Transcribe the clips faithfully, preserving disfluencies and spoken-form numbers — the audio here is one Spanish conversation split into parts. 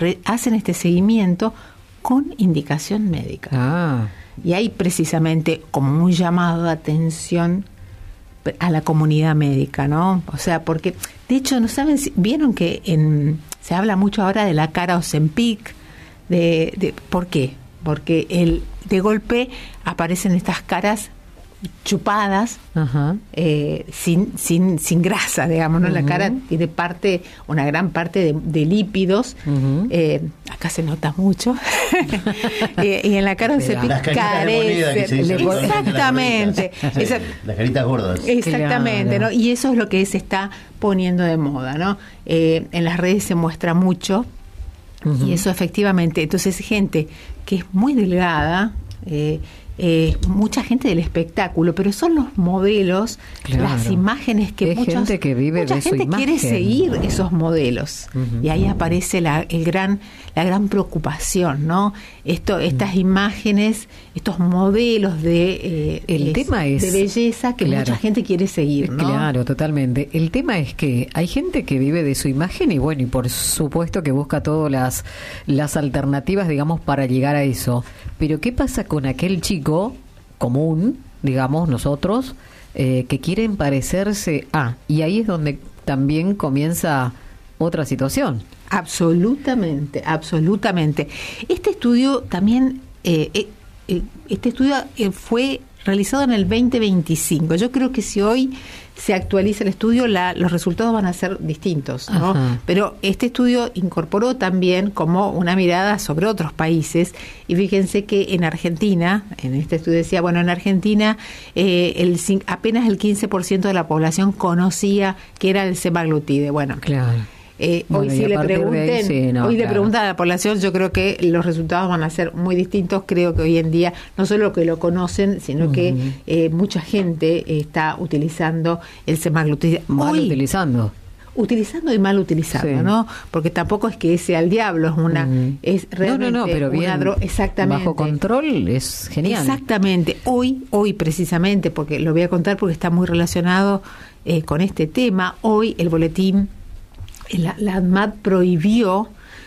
re, hacen este seguimiento con indicación médica. Ah. Y hay precisamente como un llamado de atención a la comunidad médica, ¿no? O sea, porque, de hecho, ¿no saben? Si, vieron que en, se habla mucho ahora de la cara Ozempic, de, de, ¿por qué? Porque el, de golpe aparecen estas caras chupadas, uh-huh. eh, sin, sin, sin grasa, digamos, ¿no? Uh-huh. La cara tiene parte, una gran parte de, de lípidos, uh-huh. eh, acá se nota mucho, y, y en la cara se carece, se dice, exactamente, las caritas, sí, las caritas gordas, exactamente, claro. ¿No? Y eso es lo que se está poniendo de moda, ¿no? Eh, en las redes se muestra mucho, uh-huh. y eso efectivamente, entonces gente que es muy delgada, eh, Eh, mucha gente del espectáculo, pero son los modelos, claro. Las imágenes que hay muchos, gente que vive mucha de gente su imagen. Quiere seguir esos modelos, uh-huh. Y ahí aparece la el gran la gran preocupación, ¿no? Esto, estas uh-huh. imágenes, estos modelos de eh, el es, tema es de belleza que claro. mucha gente quiere seguir, ¿no? Claro, totalmente. El tema es que hay gente que vive de su imagen y bueno, y por supuesto que busca todas las las alternativas, digamos, para llegar a eso. Pero ¿qué pasa con aquel chico común, digamos, nosotros, eh, que quieren parecerse a? Y ahí es donde también comienza otra situación. Absolutamente, absolutamente. Este estudio también, eh, eh, este estudio fue realizado en el veinte veinticinco. Yo creo que si hoy se actualiza el estudio, la, los resultados van a ser distintos, ¿no? Ajá. Pero este estudio incorporó también como una mirada sobre otros países, y fíjense que en Argentina, en este estudio decía, bueno, en Argentina eh, el, apenas el quince por ciento de la población conocía que era el semaglutide. Bueno, claro. Eh, bueno, hoy si le pregunten, ahí, sí, no, hoy claro. le preguntan a la población, yo creo que los resultados van a ser muy distintos. Creo que hoy en día no solo que lo conocen, sino uh-huh. que eh, mucha gente está utilizando el semaglutide. Mal hoy, utilizando. Utilizando y mal utilizando, sí. ¿no? Porque tampoco es que sea el diablo, es una, uh-huh. es realmente no, no, no, pero bien, una droga, exactamente. Bajo control es genial. Exactamente. Hoy, hoy precisamente, porque lo voy a contar porque está muy relacionado eh, con este tema. Hoy el boletín La, la ANMAT prohibió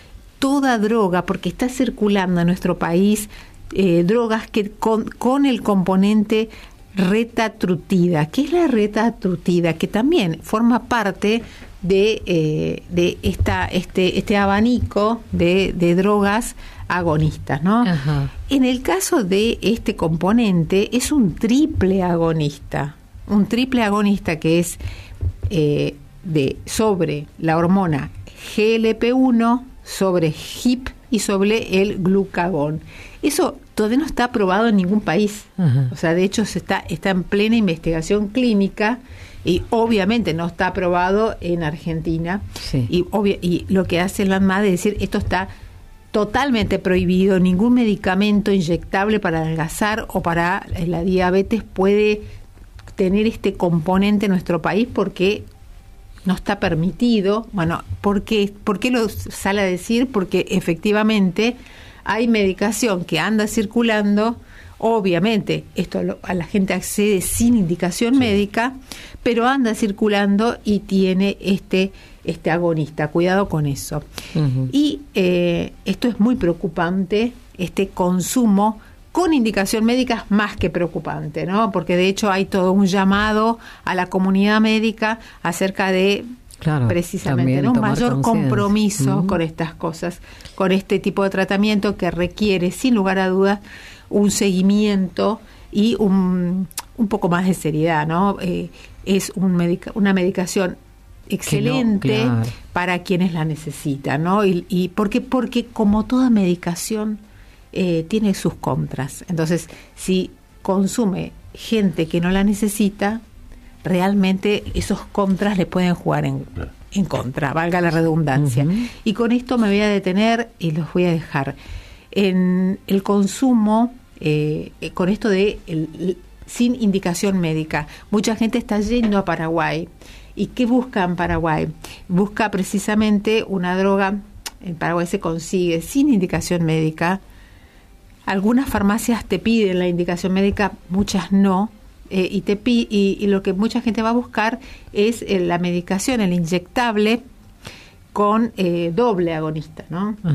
toda droga porque está circulando en nuestro país eh, drogas que con, con el componente retatrutida. ¿Qué es la retatrutida? Que también forma parte de, eh, de esta, este, este abanico de, de drogas agonistas, ¿no? Ajá. En el caso de este componente es un triple agonista, un triple agonista que es eh, de sobre la hormona G L P uno, sobre H I P y sobre el glucagón. Eso todavía no está aprobado en ningún país. Uh-huh. O sea, de hecho se está está en plena investigación clínica y obviamente no está aprobado en Argentina. Sí. Y obvio, y lo que hace la ANMAT es decir, esto está totalmente prohibido, ningún medicamento inyectable para adelgazar o para la diabetes puede tener este componente en nuestro país porque no está permitido. Bueno, ¿por qué, ¿por qué lo sale a decir? Porque efectivamente hay medicación que anda circulando, obviamente esto lo, a la gente accede sin indicación sí. médica, pero anda circulando y tiene este, este agonista. Cuidado con eso. Uh-huh. Y eh, esto es muy preocupante, este consumo con indicación médica es más que preocupante, ¿no? Porque de hecho hay todo un llamado a la comunidad médica acerca de claro, precisamente ¿no? un mayor compromiso uh-huh. con estas cosas, con este tipo de tratamiento que requiere, sin lugar a dudas, un seguimiento y un, un poco más de seriedad, ¿no? Eh, es un medica, una medicación excelente no, claro. para quienes la necesitan, ¿no? Y, y porque, porque como toda medicación Eh, tiene sus contras. Entonces, si consume gente que no la necesita, realmente esos contras le pueden jugar en, en contra, valga la redundancia. Uh-huh. Y con esto me voy a detener y los voy a dejar. En el consumo, eh, con esto de el, el, sin indicación médica, mucha gente está yendo a Paraguay. ¿Y qué busca en Paraguay? Busca precisamente una droga, en Paraguay se consigue sin indicación médica. Algunas farmacias te piden la indicación médica, muchas no, eh, y, te pi- y, y lo que mucha gente va a buscar es eh, la medicación, el inyectable con eh, doble agonista, ¿no?